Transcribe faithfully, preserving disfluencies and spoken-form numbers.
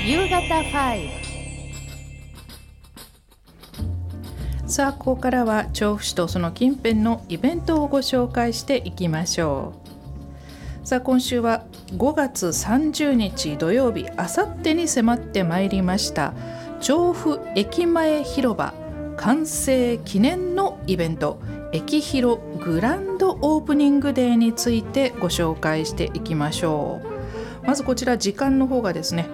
夕方ファイブ。さあ、ここからは調布市とその近辺のイベントをご紹介していきましょう。さあ、今週はごがつさんじゅうにち土曜日、あさってに迫ってまいりました調布駅前広場完成記念のイベント、駅広グランドオープニングデーについてご紹介していきましょう。まずこちら時間の方がですね